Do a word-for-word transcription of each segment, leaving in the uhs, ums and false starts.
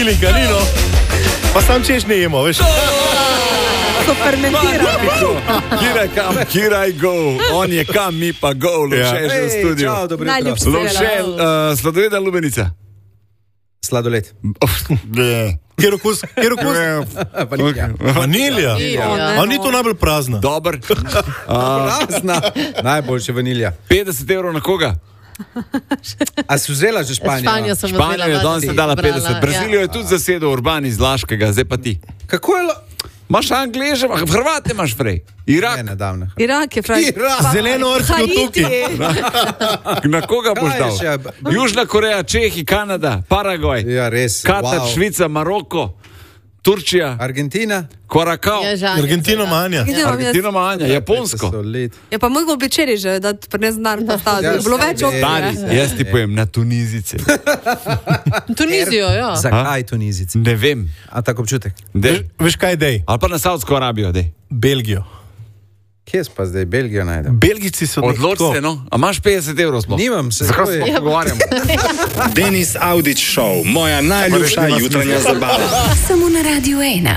Kanino, pa sam češnje jemo, veš. To fermentira. Kiraj kam, kiraj go. On je kam, mi pa go. Lovše že v studiu. Čau, dobro jutro. Najljubše. Lovše, uh, sladoled ali lubenica? Sladoled. Ne. Kjer okus? Kjer okus? Vanilja. Vanilja? Ja. A ni to najbolj prazna? Dobar. Prazna. Najboljše vanilja. petdeset evrov na koga? A si vzela že Španijo? Španijo sem Španijo je danes dala petdeset. Brazilijo je tudi zasedel Urban iz Laškega, zdaj pa ti. Kako je lo... Imaš Angleže, Hrvate imaš prej. Irak. Ne, ne dam, ne. Irak je fraj. Irak. Zeleno orkijo tukaj. Na koga boš Kaj je dal? še? Južna Koreja, Čehi, Kanada, Paragvaj, Ja, res. Katar, wow. Švica, Maroko, Turčija, Argentina? Korakao, Argentino manja. Argentina, Manja, Japonsko. Solid. Ja, pa mogel bi včeraj že, da prines denar postaviti. Ja, Je bilo več ja, opcij. Stari, ne? jaz ti povem, na Tunizice. Tunizijo, ja. Zakaj Tunizici? Ne vem. A tako občutek? Dej. Veš kaj, dej? Ali pa na Saudsko Arabijo, dej. Belgijo. Kje pa zdaj Belgijo najdem? Belgijci so Odloč se, no. A imaš petdeset evrov sploh? Nimam se. Zakaj to se je- sploh pogovarjamo? Denis Audić Show, moja najljubša jutranja zabava. Samo na Radiu ena.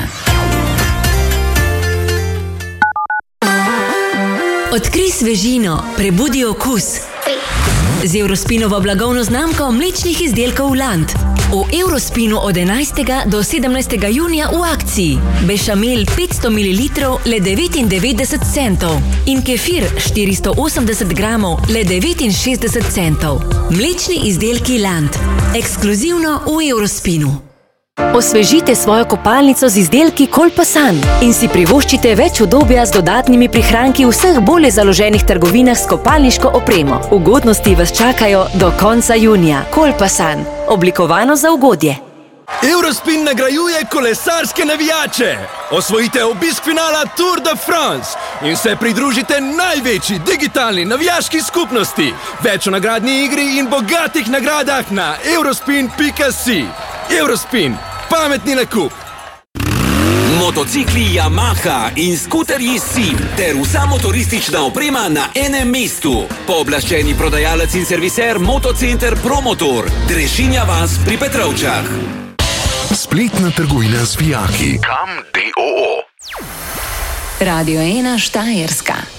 Odkrij svežino, prebudi okus. Z Eurospinovo blagovno znamko mlečnih izdelkov Land. V Eurospinu od enajstega do sedemnajstega junija v akciji. Bešamel petsto mililitrov le devetindevetdeset centov in kefir štiristo osemdeset gramov le devetinšestdeset centov. Mlečni izdelki Land. Ekskluzivno v Eurospinu. Osvežite svojo kopalnico z izdelki Kolpasan in si privoščite več udobja z dodatnimi prihranki v vseh bolje založenih trgovinah s kopalniško opremo. Ugodnosti vas čakajo do konca junija. Kolpasan. Oblikovano za ugodje. Eurospin nagrajuje kolesarske navijače. Osvojite obisk finala Tour de France in se pridružite največji digitalni navijaški skupnosti. Več o nagradni igri in bogatih nagradah na eurospin pika si. Eurospin, pametni nakup. Motocikli Yamaha in skuterji Sim ter vsa motoristična oprema na enem mestu. Pooblaščeni prodajalec in serviser Motocenter Promotor, Drežinja vas pri Petrovčah. Spletna trgovina z vijaki. Kam D O O. Radio ena Štajerska.